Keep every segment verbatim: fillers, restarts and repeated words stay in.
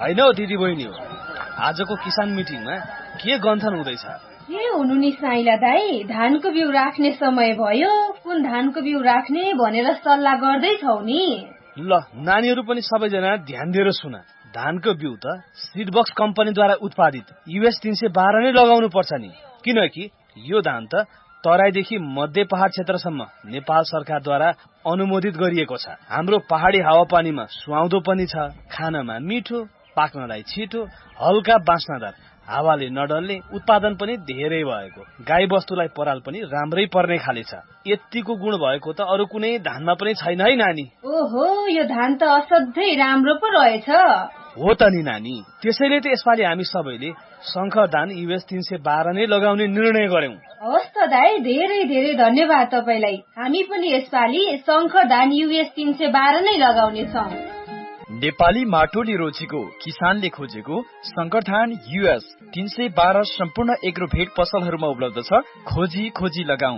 हैन हो दिदी बहिनी हो। आजको किसान मिटिङमा के गन्थन हुँदैछ? के हुनु नि साइला दाई, धानको बिउ राख्ने समय भयो, कुन धानको बिउ राख्ने भनेर सल्लाह गर्दैछौ नि। ल नानीहरू पनि सबैजना ध्यान दिएर सुन। धानको बिउ त सीडबक्स कम्पनीद्वारा उत्पादित युएस तीन सय बाह्र नै लगाउनु पर्छ नि, किनकि यो धान त तराईदेखि मध्य पहाड क्षेत्रसम्म नेपाल सरकारद्वारा अनुमोदित गरिएको छ। हाम्रो पहाडी हावापानीमा सुहाउँदो पनि छ, खानमा मिठो, पाक्नलाई छिटो, हल्का बास्नादार, हावाले नडल्ने, उत्पादन पनि धेरै भएको, गाई बस्तुलाई पराल पनि राम्रै पर्ने खाले छ। यतिको गुण भएको त अरू कुनै धानमा पनि छैन है नानी। ओहो, यो धान त असाध्यै राम्रो पो रहेछ। हो त नि नानी, त्यसैले त यसपालि हामी सबैले शंकर धान युएस तीन सय बाह्र नै लगाउने निर्णय गर्यौं। हस् त दाई, धेरै धेरै धन्यवाद तपाईलाई। हामी पनि यसपालि शंकर धान युएस तीन सय बाह्र नै लगाउने छौं। नेपाली माटोले रोजेको, किसानले खोजेको शंकर धान युएस तीन सय बाह्र सम्पूर्ण एग्रोभेट पसलहरूमा उपलब्ध छ। खोजी खोजी लगाऊ।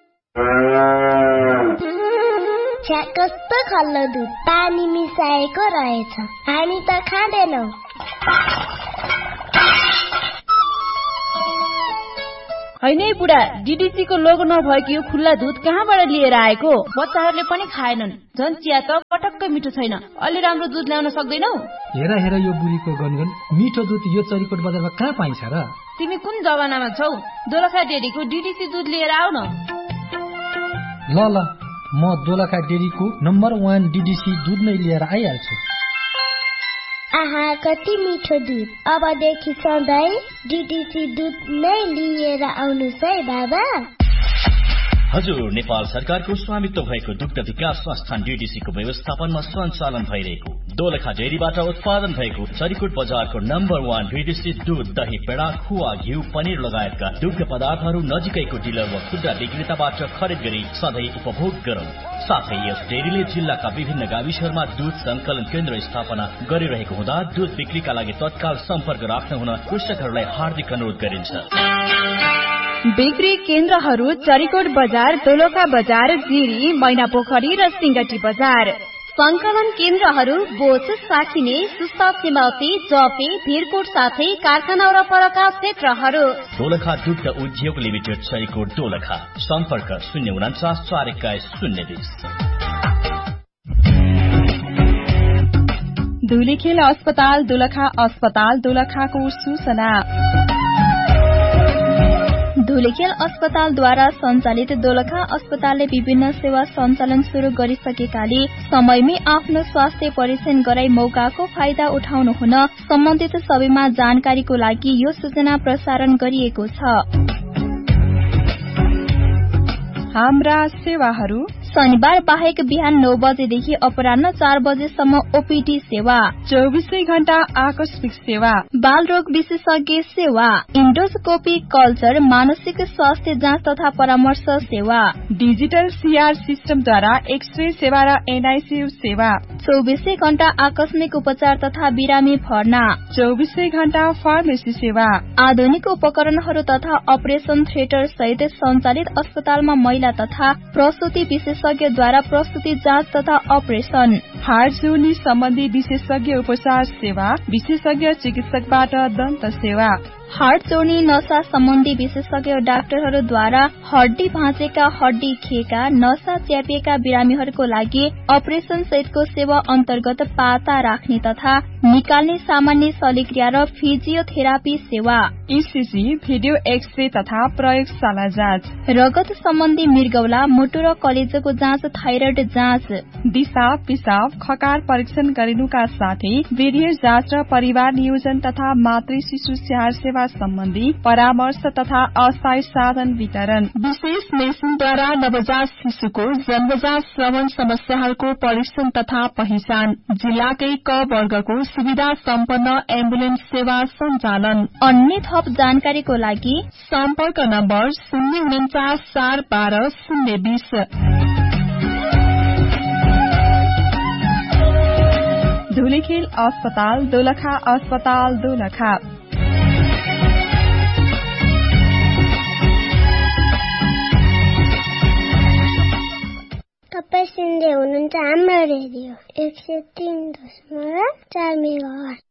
कस्तो खल्लो दुध पानी मिसाएको रहेछ, हामी त खाँदैनौ। हैन बुढा, डीडीसी को लोगो नभएको यो खुल्ला दुध कहाँबाट लिएर आएको? बच्चाहरूले पनि खाएनन्। झन् चिया त पटक्कै मिठो छैन। अलि राम्रो दुध ल्याउन सक्दैनौ? हेर हेर यो बुढीको गनगन, मिठो दुध यो चरीकोट बजारमा कहाँ पाइन्छ र? तिमी कुन जमानामा छौ? दोलखा डेरीको डीडीसी दुध लिएर आऊ न। ल ल, म दोलखा डेरीको नम्बर वान डीडीसी दुध नै लिएर आइहाल्छु। आहा, कति मिठो दुध। अबदेखि सधैँ डीडीसी दुध नै लिएर आउनुस् है बाबा। हजुर, नेपाल सरकारको स्वामित्व भएको दुग्ध विकास संस्थान डीडीसी को व्यवस्थापनमा सञ्चालन भइरहेको दोलखा डेरीबाट उत्पादन भएको चरीकोट बजारको नम्बर वान डीडीसी दूध, दही, पेडा, खुवा, घिउ, पनिर लगायतका दुग्ध पदार्थहरू नजिकैको डिलर वा खुद्रा विक्रेताबाट खरिद गरी सधैँ उपभोग गरौं। साथै यस डेरीले जिल्लाका विभिन्न गाविसहरूमा दूध संकलन केन्द्र स्थापना गरिरहेको हुँदा दूध बिक्रीका लागि तत्काल सम्पर्क राख्न हुन कृषकहरूलाई हार्दिक अनुरोध गरिन्छ। बिक्री केन्द्रहरू चरीकोट बजार, दोलखा बजार, जिरी, मैनापोखरी र सिंगटी बजार। संकलन केन्द्रहरू बोच, साखिने, सुस्ता, सिमौती, जपे, भिरकोट साथै कारखाना र परका क्षेत्रहरू। दोलखा दुग्ध उद्योग लिमिटेड, चरीकोट, दोलखा। सम्पर्क शून्य उनाचास चार एक्काइस शून्य बीस। धुलीखेल अस्पताल, दोलखा अस्पताल, दोलखाको सूचना। धुलीखेल अस्पतालद्वारा सञ्चालित दोलखा अस्पतालले विभिन्न सेवा सञ्चालन शुरू गरिसकेकाले समयमै आफ्नो स्वास्थ्य परीक्षण गराई मौकाको फाइदा उठाउनु हुन सम्बन्धित सबैमा जानकारीको लागि यो सूचना प्रसारण गरिएको छ। हाम्रा सेवाहरू शनिबार बाहेक बिहान नौ बजेदेखि अपराह्न चार बजेसम्म ओपीडी सेवा, चौबीसै घण्टा आकस्मिक सेवा, बाल रोग विशेषज्ञ सेवा, इन्डोस्कोपी, कल्चर, मानसिक स्वास्थ्य जाँच तथा परामर्श सेवा, डिजिटल सीआर सिस्टमद्वारा एक्सरे सेवा र एनआईसीयू सेवा, चौबीसै घण्टा आकस्मिक उपचार तथा बिरामी भर्ना, चौबीसै घण्टा फार्मेसी सेवा, आधुनिक उपकरणहरू तथा अपरेशन थिएटर सहित सञ्चालित अस्पतालमा महिला तथा प्रसूति विशेषज्ञद्वारा प्रस्तुति जाँच तथा अपरेशन, हार्ट जोर्नी सम्बन्धी विशेषज्ञ उपचार सेवा, विशेषज्ञ चिकित्सकबाट दन्त सेवा, हार्ट जोर्नी नसा सम्बन्धी विशेषज्ञ डाक्टरहरूद्वारा हड्डी भाँचेका, हड्डी खिएका, नसा च्यापिएका बिरामीहरूको लागि अपरेशन सहितको सेवा अन्तर्गत पाता राख्ने तथा निकाल्ने सामान्य शल्यक्रिया र फिजियोथेरापी सेवा, ईसीजी, भिडियो एक्सरे तथा प्रयोगशाला जाँच, रगत सम्बन्धी मृगौला, मुटु र कलेजोको जाँच, थाइरोइड जाँच, दिशा, पिसाब, खकार परीक्षण गरिनुका साथै वीर्य जाँच र परिवार नियोजन तथा मातृ शिशु स्याहार सेवा सम्बन्धी परामर्श तथा अस्थायी साधन वितरण, विशेष मेसिनद्वारा नवजात शिशुको जन्मजात श्रवण समस्याहरूको परीक्षण तथा पहिचान, जिल्लाकै क वर्गको सुविधा सम्पन्न एम्बुलेन्स सेवा सञ्चालन। अन्य थप जानकारीको लागि सम्पर्क नम्बर शून्य उन्चास चार बाह्र शून्य बीस। धुलीखेल अस्पताल, दोलखा अस्पताल, दोलखा। तपाईँ सुन्दै हुनुहुन्छ हाम्रो रेडियो एक सय तीन दशमलव चार मेगाहर्ज।